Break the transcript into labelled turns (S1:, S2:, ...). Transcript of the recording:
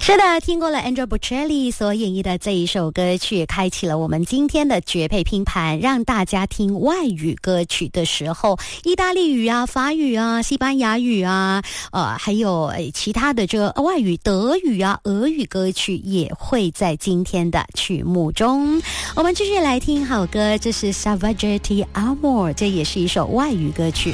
S1: 是的，听过了 Andrea Bocelli 所演绎的这一首歌曲，开启了我们今天的绝配拼盘，让大家听外语歌曲的时候，意大利语啊、法语啊、西班牙语啊，还有其他的这个外语，德语啊、俄语歌曲也会在今天的曲目中。我们继续来听好歌，这是 Savage Ti Amor， 这也是一首外语歌曲。